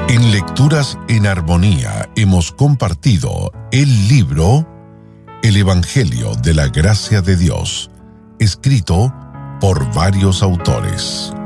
En Lecturas en Armonía hemos compartido el libro El Evangelio de la Gracia de Dios, escrito por varios autores.